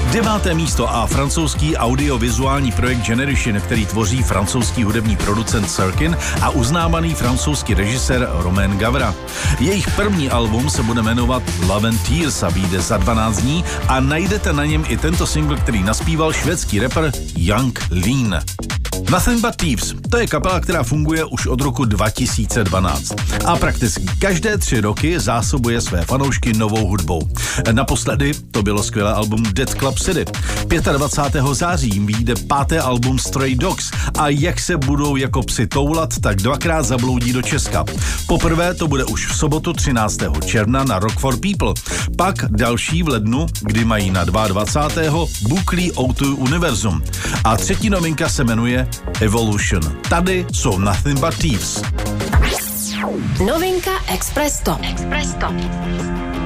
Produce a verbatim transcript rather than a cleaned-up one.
Deváté místo a francouzský audiovizuální projekt Generation, který tvoří francouzský hudební producent Sirkin a uznávaný francouzský režisér Romain Gavra. Jejich první album se bude jmenovat Love and Tears a vyjde za dvanáct dní a najdete na něm i tento single, který naspíval švédský rapper Young Lean. Nothing But Thieves, to je kapela, která funguje už od roku dva tisíce dvanáct a prakticky každé tři roky zásobuje své fanoušky novou hudbou. Naposledy to bylo skvělé album Dead Club City. dvacátého pátého září jim vyjde páté album Stray Dogs a jak se budou jako psi toulat, tak dvakrát zabloudí do Česka. Poprvé to bude už v sobotu třináctého června na Rock for People. Pak další v lednu, kdy mají na dvacátého druhého buklý ó dva Univerzum. A třetí novinka se jmenuje Evolution. Tady jsou Nothing But Thieves. Novinka Express Top. Express Top.